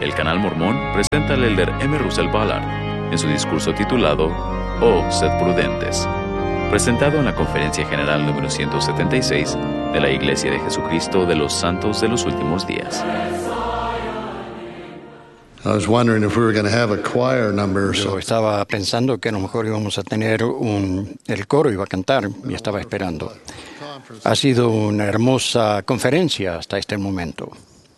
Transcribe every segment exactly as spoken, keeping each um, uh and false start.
El Canal Mormón presenta al elder M. Russell Ballard en su discurso titulado Oh, sed prudentes, presentado en la Conferencia General número ciento setenta y seis de la Iglesia de Jesucristo de los Santos de los Últimos Días. Yo estaba pensando que a lo mejor íbamos a tener un... el coro iba a cantar y estaba esperando. Ha sido una hermosa conferencia hasta este momento.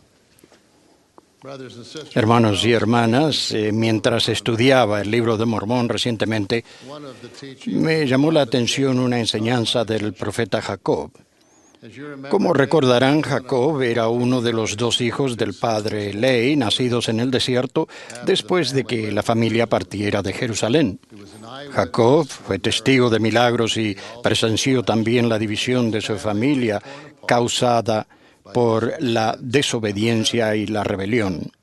Hermanos y hermanas, eh, mientras estudiaba el libro de Mormón recientemente, me llamó la atención una enseñanza del profeta Jacob. Como recordarán, Jacob era uno de los dos hijos del padre Ley, nacidos en el desierto después de que la familia partiera de Jerusalén. Jacob fue testigo de milagros y presenció también la división de su familia causada por la desobediencia y la rebelión.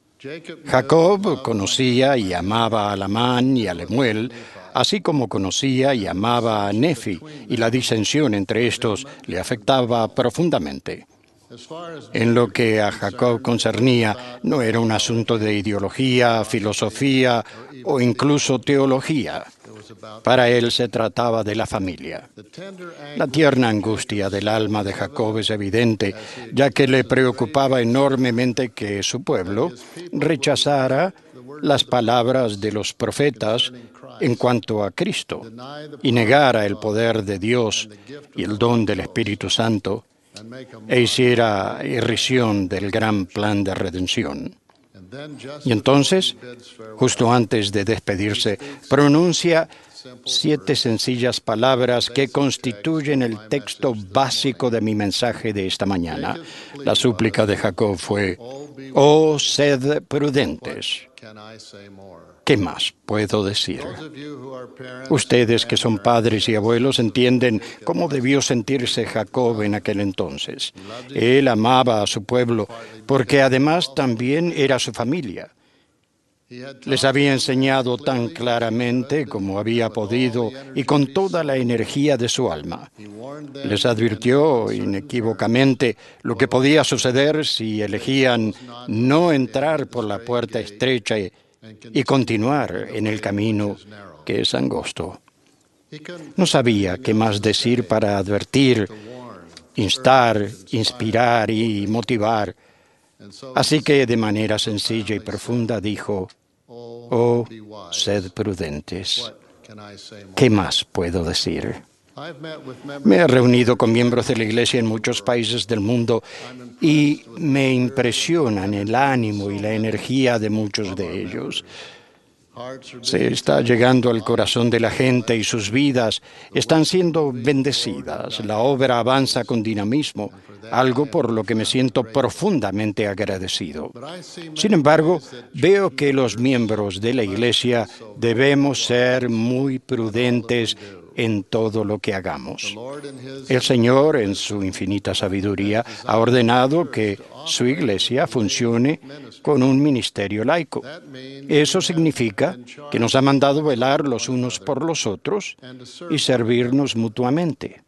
Jacob conocía y amaba a Lamán y a Lemuel, así como conocía y amaba a Nefi, y la disensión entre estos le afectaba profundamente. En lo que a Jacob concernía, no era un asunto de ideología, filosofía o incluso teología. Para él se trataba de la familia. La tierna angustia del alma de Jacob es evidente, ya que le preocupaba enormemente que su pueblo rechazara las palabras de los profetas en cuanto a Cristo y negara el poder de Dios y el don del Espíritu Santo e hiciera irrisión del gran plan de redención. Y entonces, justo antes de despedirse, pronuncia siete sencillas palabras que constituyen el texto básico de mi mensaje de esta mañana. La súplica de Jacob fue, «Oh, sed prudentes». ¿Qué más puedo decir? Ustedes que son padres y abuelos entienden cómo debió sentirse Jacob en aquel entonces. Él amaba a su pueblo porque además también era su familia. Les había enseñado tan claramente como había podido y con toda la energía de su alma. Les advirtió inequívocamente lo que podía suceder si elegían no entrar por la puerta estrecha y y continuar en el camino que es angosto. No sabía qué más decir para advertir, instar, inspirar y motivar. Así que de manera sencilla y profunda dijo, «Oh, sed prudentes». ¿Qué más puedo decir? Me he reunido con miembros de la Iglesia en muchos países del mundo y me impresionan el ánimo y la energía de muchos de ellos. Se está llegando al corazón de la gente y sus vidas están siendo bendecidas. La obra avanza con dinamismo, algo por lo que me siento profundamente agradecido. Sin embargo, veo que los miembros de la Iglesia debemos ser muy prudentes en todo lo que hagamos. El Señor, en su infinita sabiduría, ha ordenado que su Iglesia funcione con un ministerio laico. Eso significa que nos ha mandado velar los unos por los otros y servirnos mutuamente.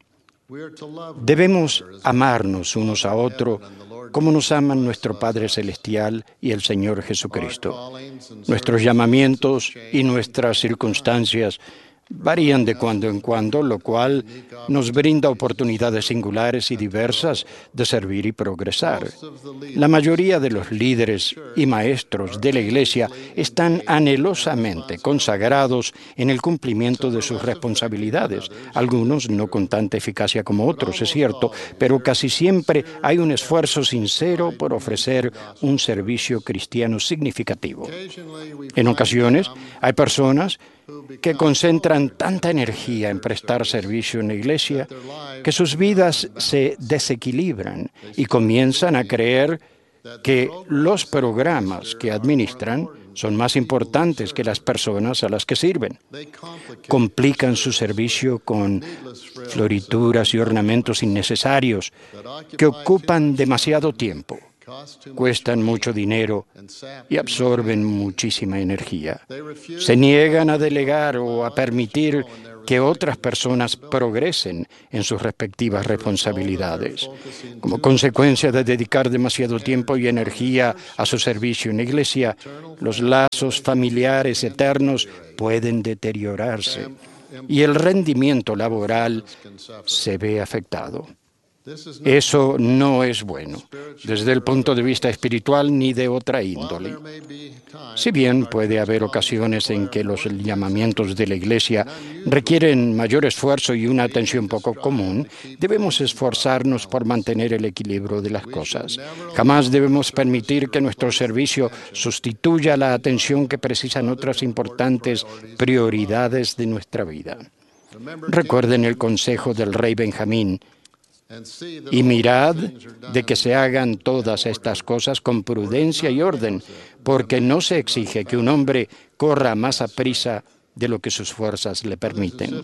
Debemos amarnos unos a otros como nos aman nuestro Padre Celestial y el Señor Jesucristo. Nuestros llamamientos y nuestras circunstancias varían de cuando en cuando, lo cual nos brinda oportunidades singulares y diversas de servir y progresar. La mayoría de los líderes y maestros de la Iglesia están anhelosamente consagrados en el cumplimiento de sus responsabilidades. Algunos no con tanta eficacia como otros, es cierto, pero casi siempre hay un esfuerzo sincero por ofrecer un servicio cristiano significativo. En ocasiones, hay personas que concentran tanta energía en prestar servicio en la Iglesia que sus vidas se desequilibran y comienzan a creer que los programas que administran son más importantes que las personas a las que sirven. Complican su servicio con florituras y ornamentos innecesarios que ocupan demasiado tiempo. cuestan mucho dinero y absorben muchísima energía. Se niegan a delegar o a permitir que otras personas progresen en sus respectivas responsabilidades. Como consecuencia de dedicar demasiado tiempo y energía a su servicio en la iglesia, los lazos familiares eternos pueden deteriorarse y el rendimiento laboral se ve afectado. Eso no es bueno, desde el punto de vista espiritual ni de otra índole. Si bien puede haber ocasiones en que los llamamientos de la Iglesia requieren mayor esfuerzo y una atención poco común, debemos esforzarnos por mantener el equilibrio de las cosas. Jamás debemos permitir que nuestro servicio sustituya la atención que precisan otras importantes prioridades de nuestra vida. Recuerden el consejo del rey Benjamín: y mirad de que se hagan todas estas cosas con prudencia y orden, porque no se exige que un hombre corra más a prisa de lo que sus fuerzas le permiten.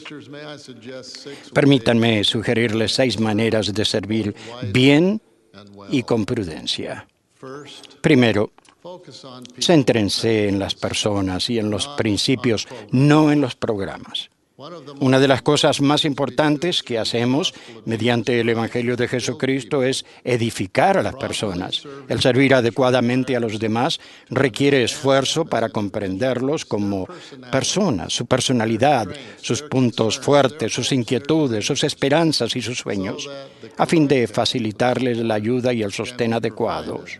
Permítanme sugerirles seis maneras de servir bien y con prudencia. Primero, céntrense en las personas y en los principios, no en los programas. Una de las cosas más importantes que hacemos mediante el Evangelio de Jesucristo es edificar a las personas. El servir adecuadamente a los demás requiere esfuerzo para comprenderlos como personas, su personalidad, sus puntos fuertes, sus inquietudes, sus esperanzas y sus sueños, a fin de facilitarles la ayuda y el sostén adecuados.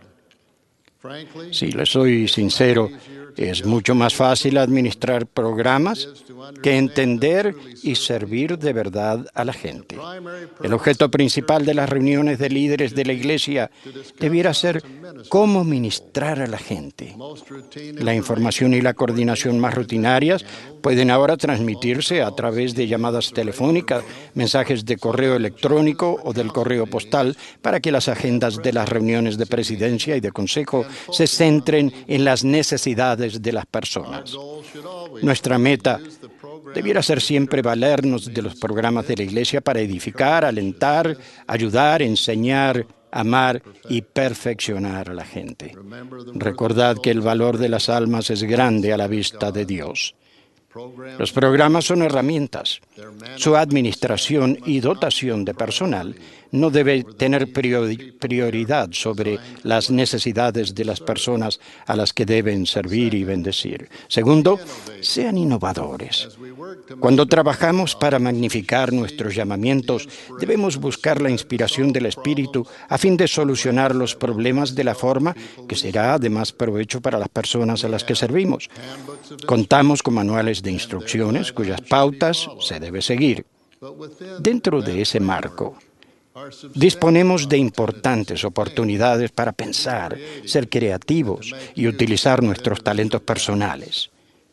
Si les soy sincero, es mucho más fácil administrar programas que entender y servir de verdad a la gente. El objeto principal de las reuniones de líderes de la Iglesia debiera ser cómo ministrar a la gente. La información y la coordinación más rutinarias pueden ahora transmitirse a través de llamadas telefónicas, mensajes de correo electrónico o del correo postal, para que las agendas de las reuniones de presidencia y de consejo se centren en las necesidades de las personas. Nuestra meta debiera ser siempre valernos de los programas de la Iglesia para edificar, alentar, ayudar, enseñar, amar y perfeccionar a la gente. Recordad que el valor de las almas es grande a la vista de Dios. Los programas son herramientas. Su administración y dotación de personal no debe tener prioridad sobre las necesidades de las personas a las que deben servir y bendecir. Segundo, sean innovadores. Cuando trabajamos para magnificar nuestros llamamientos, debemos buscar la inspiración del Espíritu a fin de solucionar los problemas de la forma que será de más provecho para las personas a las que servimos. Contamos con manuales de instrucciones cuyas pautas se debe seguir. Dentro de ese marco, disponemos de importantes oportunidades para pensar, ser creativos y utilizar nuestros talentos personales.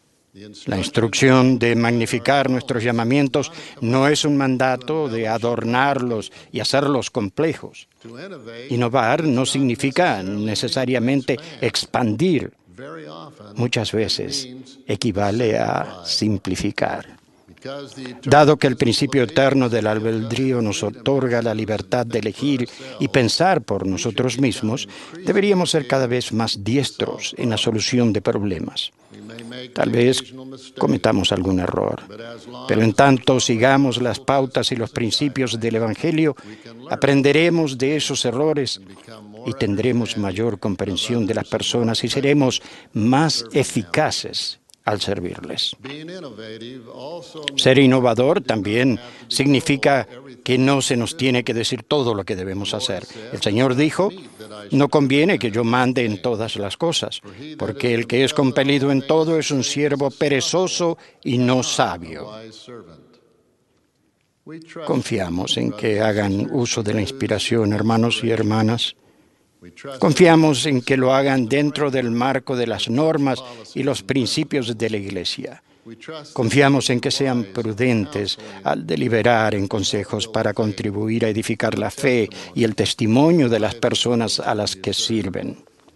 La instrucción de magnificar nuestros llamamientos no es un mandato de adornarlos y hacerlos complejos. Innovar no significa necesariamente expandir. Muchas veces equivale a simplificar. Dado que el principio eterno del albedrío nos otorga la libertad de elegir y pensar por nosotros mismos, deberíamos ser cada vez más diestros en la solución de problemas. Tal vez cometamos algún error, pero en tanto sigamos las pautas y los principios del Evangelio, aprenderemos de esos errores y tendremos mayor comprensión de las personas y seremos más eficaces al servirles. Ser innovador también significa que no se nos tiene que decir todo lo que debemos hacer. El Señor dijo: no conviene que yo mande en todas las cosas, porque el que es compelido en todo es un siervo perezoso y no sabio. Confiamos en que hagan uso de la inspiración, hermanos y hermanas. Confiamos en que lo hagan dentro del marco de las normas y los principios de la Iglesia. Confiamos en que sean prudentes al deliberar en consejos para contribuir a edificar la fe y el testimonio de las personas a las que sirven.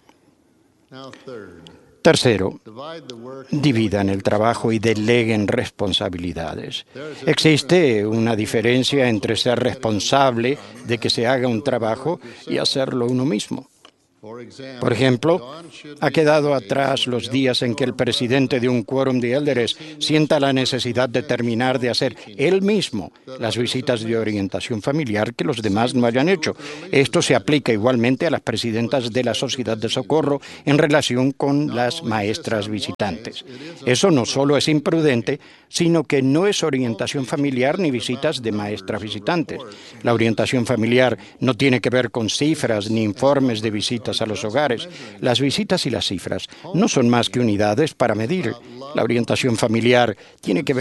Tercero, dividan el trabajo y deleguen responsabilidades. Existe una diferencia entre ser responsable de que se haga un trabajo y hacerlo uno mismo. Por ejemplo, ha quedado atrás los días en que el presidente de un quórum de élderes sienta la necesidad de terminar de hacer él mismo las visitas de orientación familiar que los demás no hayan hecho. Esto se aplica igualmente a las presidentas de la Sociedad de Socorro en relación con las maestras visitantes. Eso no solo es imprudente, sino que no es orientación familiar ni visitas de maestras visitantes. La orientación familiar no tiene que ver con cifras ni informes de visitas a los hogares. Las visitas y las cifras no son más que unidades para medir. La orientación familiar tiene que ver